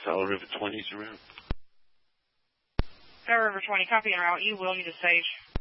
Solid River 20's around. Star River 20, copy en route. You will need a sage.